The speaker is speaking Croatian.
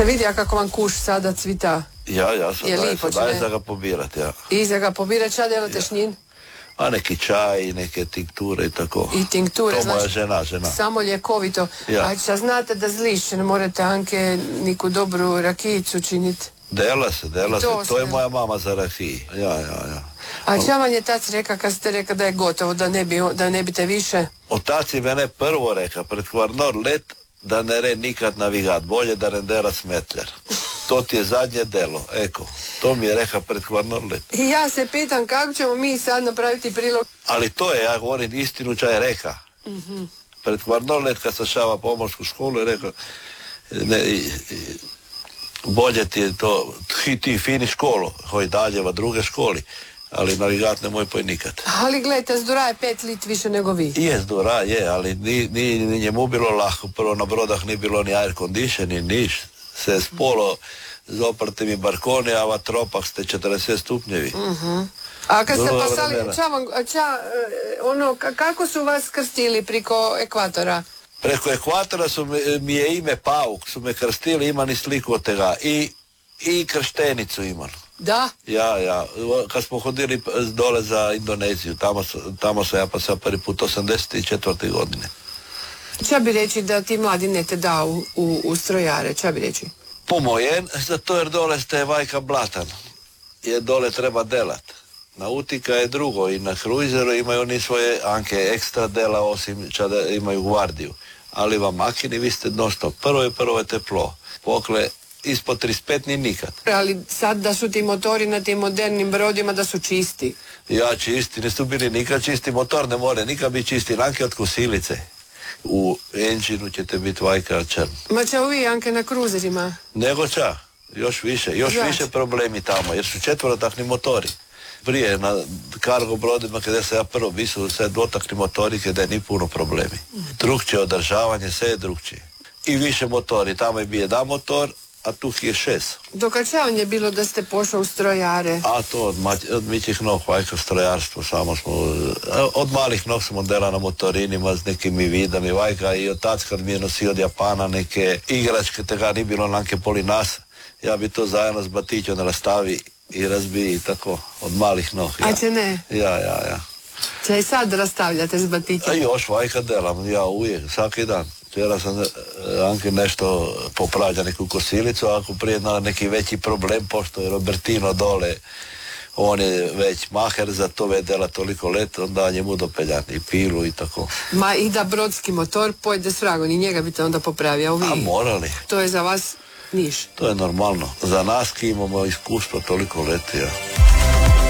Ste vidio kako vam kuš sada cvita? Ja sam daje za ga pobirat, ja. I za ga pobirat, šta delate s njim? A neki čaj, neke tinkture i tako. I tinkture, to moja žena. Samo ljekovito. Ja. A šta znate da zlišće, ne morate Anke niku dobru rakijicu činiti? Dela se, to je moja mama za rakiji. Ja. A šta vam je tac reka kad ste reka da je gotovo, da ne bite više? Otac je mene prvo reka, pred kvarnor let, da ne re nikad navigat, bolje da ne dera smetljar. To ti je zadnje delo, eko. To mi je reka pred kvarnor let. I ja se pitam kako ćemo mi sad napraviti prilog. Ali to je, ja govorim istinu, čaj reka. Pred kvarnor let kad sam šava pomorsku školu je rekao, bolje ti je to, ti fini školu, hoj dalje v druge školi, ali navigat ne moj poj nikad. Ali gledajte, Zdora je 5 lit više nego vi. Je, Zdora je, ali ni njemu bilo lahko, prvo na brodah ni bilo ni air conditioning, niš. Se spolo z oprtimi barkoni, a v tropah ste 40 stupnjevi. A kad ste pasali, kako su vas krstili preko ekvatora? Preko ekvatora mi je ime Pauk, su me krstili, ima ni sliku od tega. I krštenicu imam. Da? Ja. Kad smo hodili dole za Indoneziju, tamo sam ja pasao prvi put 84. godine. Ča bi reći da ti mladi ne te da u strojare, ča bi reći? Po mojem, zato jer dole ste vajka blatan. Jer dole treba delat. Nautika je drugo i na kruizeru imaju oni svoje Anke ekstra dela osim čada imaju gvardiju. Ali vam makini vi ste non-stop. Prvo je teplo. Pokle ispod 35 ni nikad. Ali sad da su ti motori na tim modernim brodima da su čisti. Ja čisti, nisu bili nikad čisti, motor ne more nikad biti čisti, Anke od kusilice. U engine ćete biti vajka črn. Ma ča vi Anke na kruzerima? Nego ča, još više problemi tamo, jer su četvorotakni motori. Prije na kargo brodima kada sam ja prvo bio su sve dvotakni motori kada je ni puno problemi. Drugčije održavanje, sve je drugčije. I više motori, tamo je bio jedan motor, a tu je 6. Dokačavanje je bilo da ste pošao u strojare? A to od mićih nog, vajka strojarstvo, samo smo, od malih nog smo dela na motorinima s nekim vidami, vajka i otac kad mi je nosio od Japana neke igračke, tega ni bilo nanke poli nas, ja bi to zajedno s batićom rastavi i razbiji tako, od malih noh. Ja. A će ne? Ja. Če i sad rastavljate s batićom? A još vajka delam, ja uvijek, svaki dan. Včera sam Anke nešto popravlja neku kosilicu, a ako prije na neki veći problem, pošto je Robertino dole, on je već maher za to vedela toliko let, onda njemu dopeljan i pilu i tako. Ma i da brodski motor pojede s vragom i njega biste onda popravljao vi? A morali. To je za vas niš? To je normalno. Za nas ki imamo iskustvo toliko leti, ja.